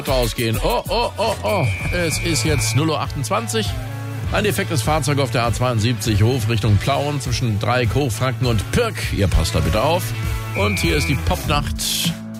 rausgehen. Oh. Es ist jetzt 0:28 Uhr. Ein defektes Fahrzeug auf der A72 Hof Richtung Plauen zwischen Dreieck, Hochfranken und Pirk. Ihr passt da bitte auf. Und hier ist die Popnacht